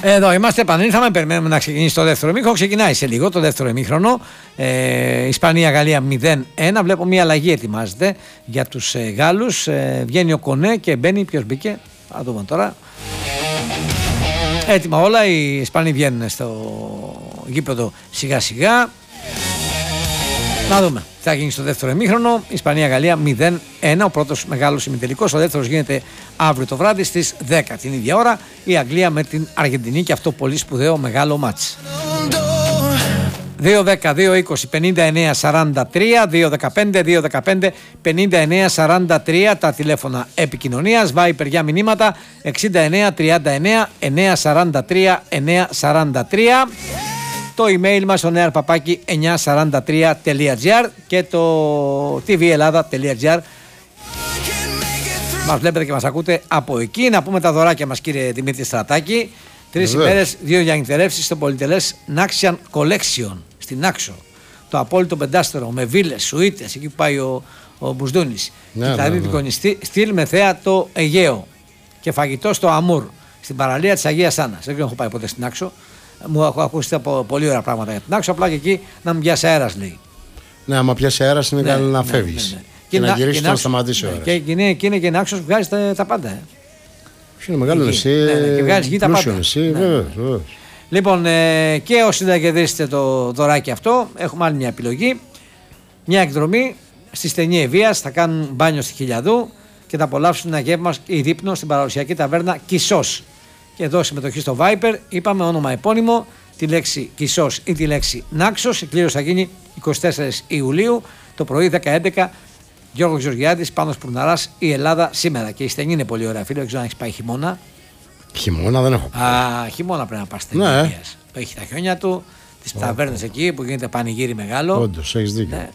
Εδώ είμαστε, επανήλθαμε. Περιμένουμε να ξεκινήσει το δεύτερο ημίχρονο. Ξεκινάει σε λίγο το δεύτερο ημίχρονο. Ισπανία-Γαλλία 0-1. Βλέπω μια αλλαγή ετοιμάζεται για τους Γάλλους. Βγαίνει ο Κονέ και μπαίνει. Ποιος μπήκε, θα δούμε τώρα. Έτοιμα όλα. Οι Ισπανοί βγαίνουν στο γήπεδο σιγά σιγά. Να δούμε. Θα γίνει στο δεύτερο ημίχρονο. Ισπανία-Γαλλία 0-1. Ο πρώτος μεγάλος ημιτελικός. Ο δεύτερος γίνεται αύριο το βράδυ στις 10 την ίδια ώρα. Η Αγγλία με την Αργεντινή και αυτό πολύ σπουδαίο μεγάλο μάτς. 2-10-2-20-59-43, 2-15-2-15-59-43 τα τηλέφωνα επικοινωνίας. Viper για μηνύματα 69-39-943-943. Το email μας στο nearpapaki943.gr και το tvellada.gr. Μας βλέπετε και μας ακούτε από εκεί. Να πούμε τα δωράκια μας, κύριε Δημήτρη Στρατάκη. 3 ημέρες, 2 για νυχτερεύσεις στο πολυτελές Naxian Collection στην Νάξο. Το απόλυτο πεντάστερο με βίλες, σουίτες, εκεί που πάει ο Μπουσδούνης. Δηλαδή στυλ με θέα το Αιγαίο και φαγητό στο Αμούρ, στην παραλία της Αγίας Άννας. Δεν έχω πάει ποτέ στην Νάξο. Μου έχω ακούσει πολύ ωραία πράγματα για την Νάξο. Απλά και εκεί να μην πιάσει αέρας, λέει. Ναι, άμα πιάσει αέρας είναι καλό να φεύγεις. Και να γυρίσεις να σταματήσει ο αέρας. Και είναι και η Νάξος που βγάζει τα πάντα. Είναι μεγάλο νησί. Και βγάζει γη τα πάντα. Βεβαίως. Λοιπόν, και όσοι δεν κερδίσετε το δωράκι αυτό, έχουμε άλλη μια επιλογή. Μια εκδρομή στη στενή Ευβοίας. Θα κάνουν μπάνιο στη Χιλιαδού και θα απολαύσουν ένα γεύμα ή δείπνο στην παραδοσιακή ταβέρνα Κισός. Και εδώ συμμετοχή στο Viper, είπαμε όνομα επώνυμο, τη λέξη Κισός ή τη λέξη Νάξος. Η κλήρωση θα γίνει 24 Ιουλίου το πρωί 10-11. Γιώργος Γεωργιάδης, Πάνος Πουρναράς, η Ελλάδα σήμερα. Και η στενή είναι πολύ ωραία, φίλε. Δεν ξέρω αν έχει πάει χειμώνα. Χειμώνα δεν έχω πάει. Χειμώνα πρέπει να πας στην Ευβοία. Έχει τα χιόνια του, τις ταβέρνες εκεί που γίνεται πανηγύρι μεγάλο. Όντως, έχεις δίκιο. Ναι.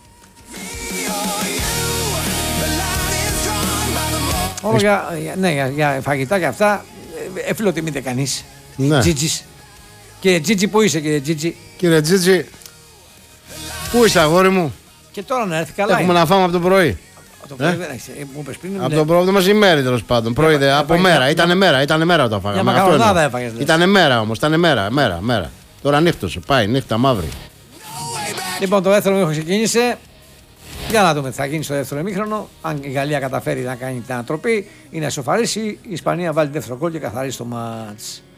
Για φαγητά και αυτά εφιλοτιμείται κανείς. Ναι. Τζίτζις. Κύριε Τζίτζι, πού είσαι, κύριε Τζίτζι? Κύριε Τζίτζι, πού είσαι, αγόρι μου? Και τώρα να έρθει καλά. Έχουμε να φάμε από το πρωί. Το πρωί δεν έχεις, μου πες πριν. Από το πρωί, το μεσημέρι τέλος πάντων. Πρωί, από μέρα. Ήτανε μέρα όταν φάγαμε. Για μακαρονάδα έφαγες. Ήτανε μέρα όμως, ήτανε μέρα. Τώρα νύχτωσε, πάει, νύχτα μαύρη. Λοιπόν, το δεύτερο ημίχρονο ξεκίνησε. Για να δούμε τι θα γίνει στο δεύτερο ημίχρονο. Αν η Γαλλία καταφέρει να κάνει την ανατροπή ή να ισοφαρίσει, η Ισπανία βάλει δεύτερο γκολ και καθαρίσει το μάτς.